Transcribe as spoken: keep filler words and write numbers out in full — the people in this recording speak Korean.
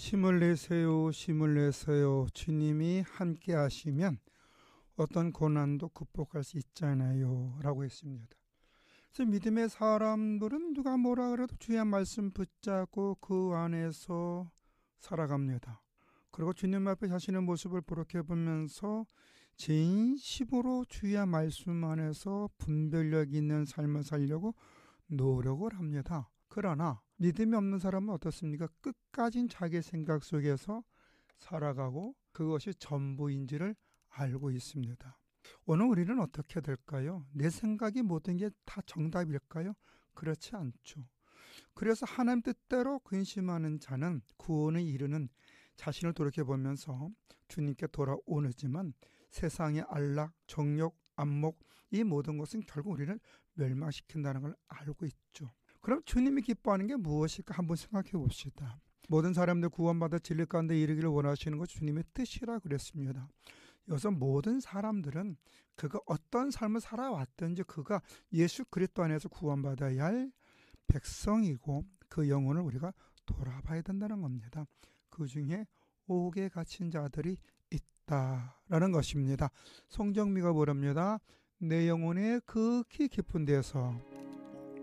힘을 내세요, 힘을 내세요. 주님이 함께 하시면 어떤 고난도 극복할 수 있잖아요 라고 했습니다. 그래서 믿음의 사람들은 누가 뭐라 그래도 주의 말씀 붙잡고 그 안에서 살아갑니다. 그리고 주님 앞에 자신의 모습을 보록해보면서 진심으로 주의 말씀 안에서 분별력 있는 삶을 살려고 노력을 합니다. 그러나 믿음이 없는 사람은 어떻습니까? 끝까지 자기 생각 속에서 살아가고 그것이 전부인지를 알고 있습니다. 오늘 우리는 어떻게 될까요? 내 생각이 모든 게 다 정답일까요? 그렇지 않죠. 그래서 하나님 뜻대로 근심하는 자는 구원에 이르는 자신을 돌이켜보면서 주님께 돌아오지만 세상의 안락, 정욕, 안목 이 모든 것은 결국 우리를 멸망시킨다는 걸 알고 있죠. 그럼 주님이 기뻐하는 게 무엇일까 한번 생각해 봅시다. 모든 사람들 구원받아 진리 가운데 이르기를 원하시는 것이 주님의 뜻이라 그랬습니다. 여기서 모든 사람들은 그가 어떤 삶을 살아왔든지 그가 예수 그리스도 안에서 구원받아야 할 백성이고 그 영혼을 우리가 돌아봐야 된다는 겁니다. 그 중에 옥에 갇힌 자들이 있다라는 것입니다. 송정미가 뭐랍니다. 내 영혼의 극히 깊은 데서